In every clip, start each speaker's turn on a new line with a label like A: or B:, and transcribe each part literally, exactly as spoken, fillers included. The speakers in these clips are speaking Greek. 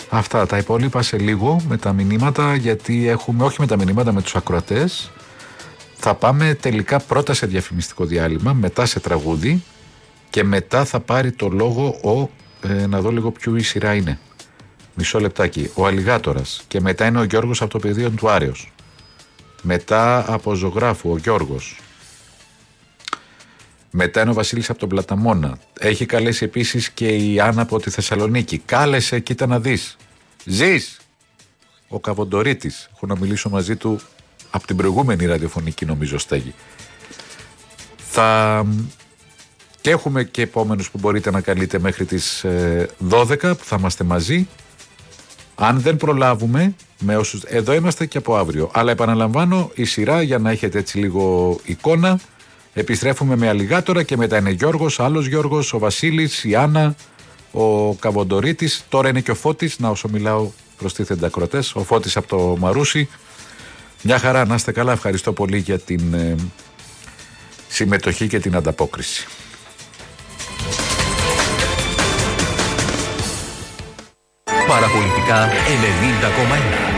A: Αυτά τα υπόλοιπα σε λίγο με τα μηνύματα, γιατί έχουμε, όχι με τα μηνύματα, με τους ακροατές. Θα πάμε τελικά πρώτα σε διαφημιστικό διάλειμμα, μετά σε τραγούδι και μετά θα πάρει το λόγο ο, ε, να δω λίγο ποιο η σειρά είναι. Μισό λεπτάκι. Ο Αλιγάτορας. Και μετά είναι ο Γιώργος από το πεδίο του Άρεος. Μετά από Ζωγράφου, ο Γιώργος. Μετά είναι ο Βασίλης από τον Πλαταμόνα. Έχει καλέσει επίσης και η Άννα από τη Θεσσαλονίκη. Κάλεσε, κοίτα να δεις. Ζεις! Ο Καβοντορίτης. Έχω να μιλήσω μαζί του από την προηγούμενη ραδιοφωνική, νομίζω, στέγη. Θα... Και έχουμε και επόμενους που μπορείτε να καλείτε μέχρι τις δώδεκα που θα είμαστε μαζί. Αν δεν προλάβουμε, με όσους... εδώ είμαστε και από αύριο. Αλλά επαναλαμβάνω, η σειρά για να έχετε έτσι λίγο εικόνα. Επιστρέφουμε με Αλιγάτορα και μετά είναι Γιώργος, άλλος Γιώργος, ο Βασίλης, η Άννα, ο Καβοντορίτης. Τώρα είναι και ο Φώτης, να όσο μιλάω προστίθενται ακροατές. Ο Φώτης από το Μαρούσι. Μια χαρά, να είστε καλά. Ευχαριστώ πολύ για την ε, συμμετοχή και την ανταπόκριση.
B: Παραπολιτικά ενενήντα κόμμα ένα.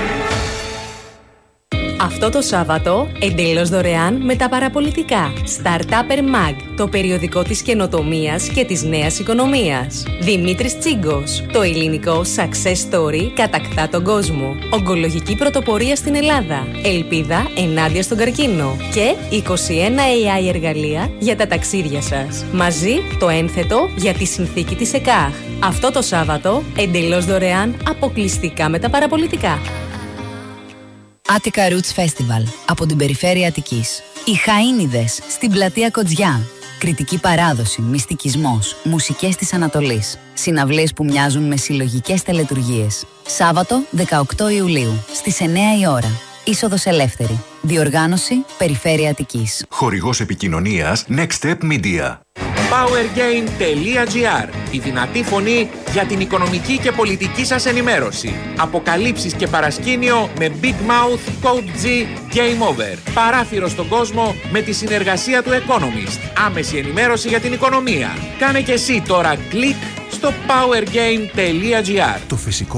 C: Αυτό το Σάββατο, εντελώς δωρεάν με τα παραπολιτικά. Startupper Mag, το περιοδικό της καινοτομίας και της νέας οικονομίας. Δημήτρης Τσίγκος, το ελληνικό success story κατακτά τον κόσμο. Ογκολογική πρωτοπορία στην Ελλάδα. Ελπίδα ενάντια στον καρκίνο. Και είκοσι ένα έι άι εργαλεία για τα ταξίδια σας. Μαζί το ένθετο για τη συνθήκη της ΕΚΑΧ. Αυτό το Σάββατο, εντελώς δωρεάν, αποκλειστικά με τα παραπολιτικά.
D: Attica Roots Festival από την περιφέρεια Αττικής. Οι Χαΐνιδες στην πλατεία Κοτζιά. Κριτική παράδοση, μυστικισμός, μουσικές της Ανατολής. Συναυλίες που μοιάζουν με συλλογικές τελετουργίες. Σάββατο δεκαοκτώ Ιουλίου στις εννιά η ώρα. Είσοδος ελεύθερη. Διοργάνωση Περιφέρεια Αττικής.
B: Χορηγός επικοινωνίας Next Step Media.
E: powergain τελεία gr. Η δυνατή φωνή για την οικονομική και πολιτική σας ενημέρωση. Αποκαλύψεις και παρασκήνιο με Big Mouth Code G Game Over. Παράθυρο στον κόσμο με τη συνεργασία του Economist. Άμεση ενημέρωση για την οικονομία. Κάνε και εσύ τώρα κλικ στο powergain τελεία gr.
B: Το φυσικό